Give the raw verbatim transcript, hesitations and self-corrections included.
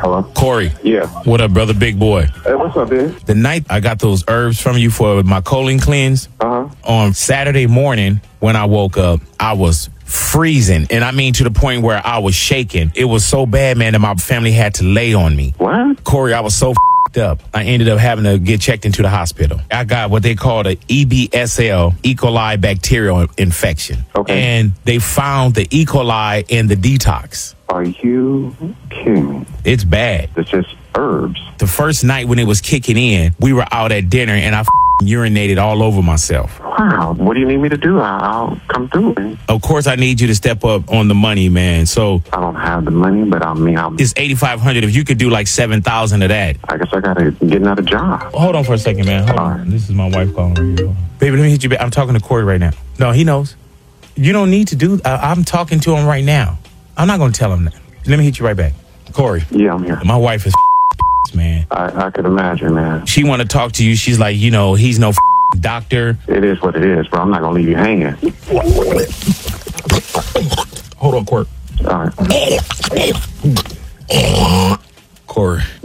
Hello? Corey. Yeah. What up, brother? Big boy. Hey, what's up, man? The night I got those herbs from you for my colon cleanse, Uh-huh. on Saturday morning when I woke up, I was freezing. And I mean to the point where I was shaking. It was so bad, man, that my family had to lay on me. What? Corey, I was so f***ed up. I ended up having to get checked into the hospital. I got what they call the E B S L, E. coli bacterial infection. Okay. And they found the E. coli in the detox. Are you kidding me? It's bad. It's just herbs. The first night when it was kicking in, we were out at dinner and I f- urinated all over myself. Wow. What do you need me to do? I- I'll come through, man. Of course, I need you to step up on the money, man. So I don't have the money, but I mean, I'm, it's eighty-five hundred. If you could do like seven thousand of that. I guess I gotta get another job. Hold on for a second, man. Hold on. This is my wife calling right here. Baby, let me hit you back. I'm talking to Corey right now. No, he knows. You don't need to do. Uh, I'm talking to him right now. I'm not going to tell him that. Let me hit you right back. Corey. Yeah, I'm here. My wife is man. I, I could imagine, man. She want to talk to you. She's like, you know, he's no doctor. It is what it is, bro. I'm not gonna leave you hanging. Hold on, Corey. All right. Corey.